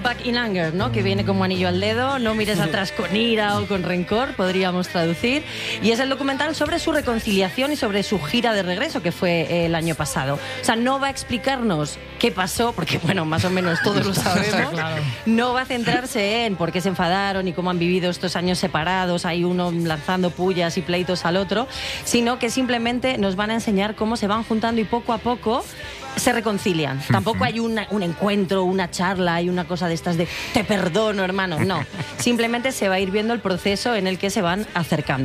Back in Anger, ¿no? Que viene como anillo al dedo. No mires atrás con ira o con rencor, podríamos traducir. Y es el documental sobre su reconciliación y sobre su gira de regreso, que fue el año pasado. O sea, no va a explicarnos qué pasó, porque, bueno, más o menos todos lo sabemos. Claro. No va a centrarse en por qué se enfadaron y cómo han vivido estos años separados, hay uno lanzando pullas y pleitos al otro, sino que simplemente nos van a enseñar cómo se van juntando y poco a poco se reconcilian. Tampoco hay un encuentro, una charla y una cosa de estas de te perdono, hermano. No, simplemente se va a ir viendo el proceso en el que se van acercando.